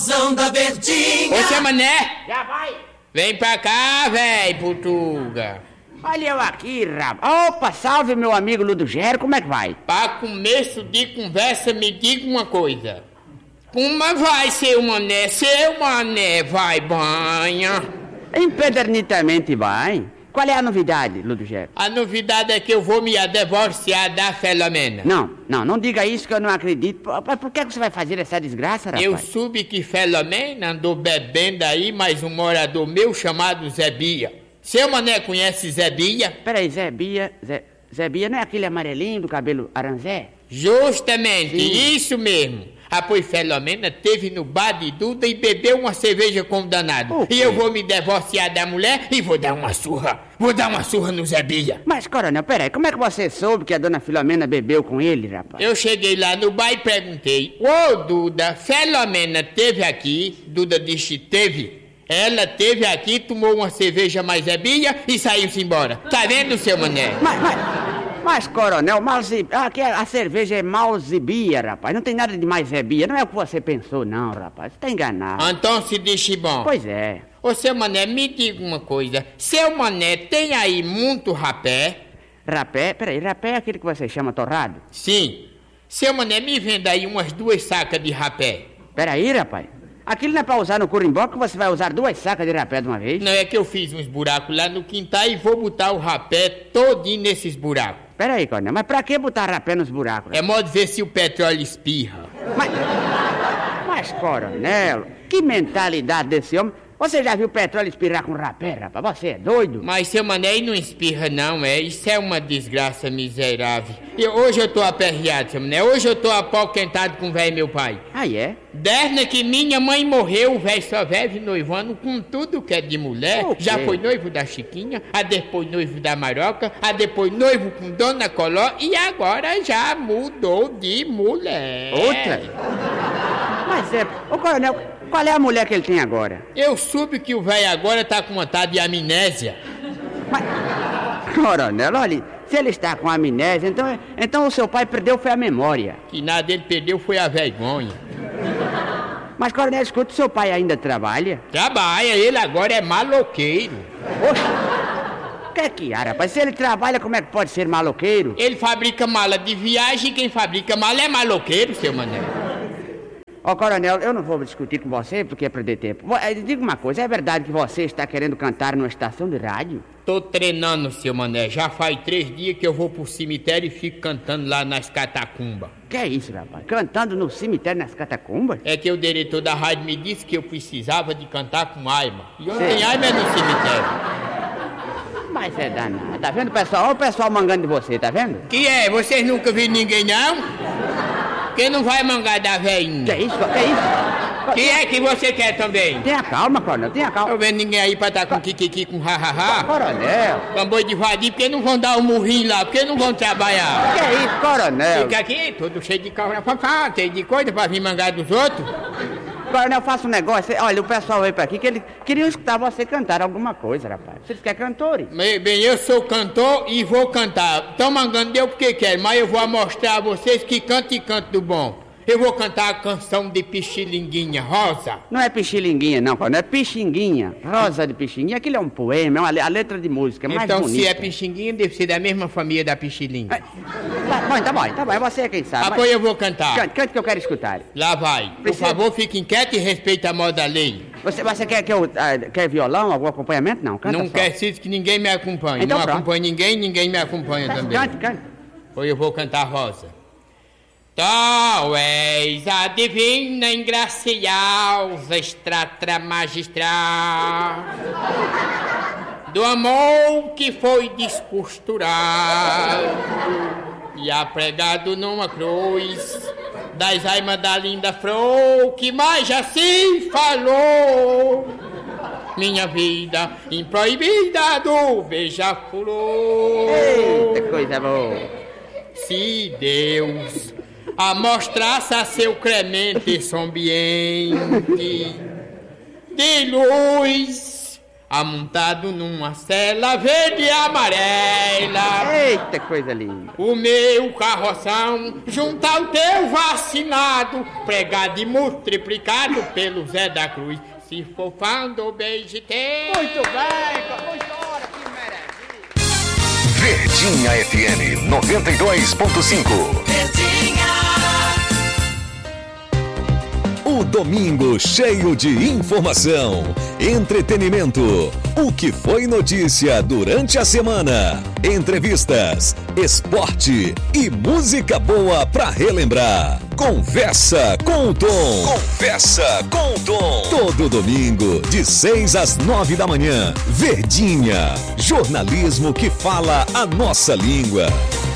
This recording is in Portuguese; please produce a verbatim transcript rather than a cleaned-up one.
Mozão da Verdinha. Ô, seu Mané, Já vai. vem pra cá, véi, Portuga. Olha eu aqui, rapaz. Opa, salve meu amigo Ludogério, como é que vai? Pra começo de conversa, me diga uma coisa. Como vai, seu Mané? Seu Mané vai banha. Empedernitamente vai. Qual é a novidade, Ludogério? A novidade é que eu vou me divorciar da Filomena. Não, não, não diga isso que eu não acredito. Por, por que você vai fazer essa desgraça, rapaz? Eu soube que Filomena andou bebendo aí mais um morador meu chamado Zé Bia. Seu Mané conhece Zé Bia? Peraí, Zé Bia, Zé, Zé Bia não é aquele amarelinho do cabelo aranzé? Justamente, Sim. isso mesmo. Ah, pois Filomena teve no bar de Duda e bebeu uma cerveja como danado. O quê? E eu vou me divorciar da mulher e vou dar uma surra. Vou dar uma surra no Zé Bia. Mas, coronel, peraí, como é que você soube que a dona Filomena bebeu com ele, rapaz? Eu cheguei lá no bar e perguntei: Ô Duda, Filomena teve aqui? Duda disse: teve. Ela teve aqui, tomou uma cerveja mais Zé Bia e saiu-se embora. Tá vendo, seu Mané? Mas, mas, mas coronel, malzi... aqui a cerveja é malzibia, rapaz. Não tem nada de mais zebia. Não é o que você pensou, não, rapaz. Você tá enganado. Então se disse bom. Pois é. Ô, seu Mané, me diga uma coisa. Seu Mané tem aí muito rapé? Rapé? Peraí, rapé é aquele que você chama torrado? Sim. Seu Mané, me venda aí umas duas sacas de rapé. Peraí, rapaz. Aquilo não é pra usar no curimbó que você vai usar duas sacas de rapé de uma vez? Não é que eu fiz uns buracos lá no quintal e vou botar o rapé todinho nesses buracos. Peraí, coronel, mas pra que botar rapé nos buracos? É modo de ver se o petróleo espirra. Mas, mas, coronel, que mentalidade desse homem. Você já viu petróleo espirrar com rapé, rapaz? Você é doido? Mas, seu Mané, aí não espirra não, é? Isso é uma desgraça miserável. E hoje eu tô aperreado, seu Mané. Hoje eu tô apoquentado com o velho meu pai. Ah, é? Desde que minha mãe morreu, o velho só vive noivando com tudo que é de mulher. O quê? Já foi noivo da Chiquinha, a depois noivo da Maroca, a depois noivo com Dona Coló e agora já mudou de mulher. Outra? Mas é... Ô, coronel, qual é a mulher que ele tem agora? Eu soube que o velho agora tá com vontade de amnésia. Mas, coronel, olha, se ele está com amnésia, então, então o seu pai perdeu foi a memória. Que nada ele perdeu foi a vergonha. Mas, coronel, escuta, o seu pai ainda trabalha? Trabalha, ele agora é maloqueiro. Oxe, que é que há, rapaz? Se ele trabalha, como é que pode ser maloqueiro? Ele fabrica mala de viagem e quem fabrica mala é maloqueiro, seu Mané. Ó, coronel, eu não vou discutir com você porque é perder tempo. Vo- eh, Diga uma coisa, é verdade que você está querendo cantar numa estação de rádio? Tô treinando, seu Mané. Já faz três dias que eu vou pro cemitério e fico cantando lá nas catacumbas. Que é isso, rapaz? Cantando no cemitério nas catacumbas? É que o diretor da rádio me disse que eu precisava de cantar com Aima. E eu não Sim. tenho Aima no cemitério. Mas é danado, tá vendo, pessoal? Olha o pessoal mangando de você, tá vendo? Que é? Vocês nunca viram ninguém, não? Quem não vai mangar da Que velhinha? é isso? Que é isso? Que é que você quer também? Tenha calma, coronel, tenha calma. Tô vendo ninguém aí pra tá com kikiki, com ha-ha-ha. Coronel, Tambor de vadia, porque não vão dar um murrinho lá, porque não vão trabalhar. que é isso, coronel? Fica aqui, todo cheio de carro na papá, cheio de coisa pra vir mangar dos outros. Coronel, faça um negócio. Olha, o pessoal veio pra aqui que eles queriam escutar você cantar alguma coisa, rapaz. Vocês querem cantores? Bem, bem, eu sou cantor e vou cantar. Estão mangando eu porque quero, mas eu vou mostrar a vocês que canto e canto do bom. Eu vou cantar a canção de Pichilinguinha, Rosa. Não é pichilinguinha, não, coronel. É pixinguinha. Rosa de pixinguinha. Aquilo é um poema, é uma le- a letra de música, é mais Então, bonita. se é Pixinguinha, deve ser da mesma família da Pichilinga. É, tá bom, tá bom, tá bom. É você quem sabe. Ah, pois eu vou cantar. Cante, cante que eu quero escutar. Lá vai. Por Precisa- favor, fique quieto e respeite a moda da lei. Você, você quer que eu... ah, quer violão, algum acompanhamento? Não, canta Não só. quer ser que ninguém me acompanhe. Então não pronto. acompanha ninguém, ninguém me acompanha também. Cante, cante. Pois eu vou cantar Rosa. Tu és a divina ingraciosa estratra magistral do amor que foi descosturado e apregado numa cruz das aimas da linda flor que mais assim falou. Minha vida improibida do beija-flor. Eita, coisa boa. Se Deus amostrasse a seu clemente esse ambiente de luz, amontado numa cela verde e amarela. Eita, coisa linda. O meu carroção, junto ao teu vacinado, pregado e multiplicado pelo Zé da Cruz. Se for fã do beijo teu. Muito bem, muito hora, que maravilha. Verdinha F M noventa e dois ponto cinco. Verdinha. O domingo cheio de informação, entretenimento, o que foi notícia durante a semana, entrevistas, esporte e música boa pra relembrar. Conversa com o Tom. Conversa com o Tom. Todo domingo, de seis às nove da manhã. Verdinha, jornalismo que fala a nossa língua.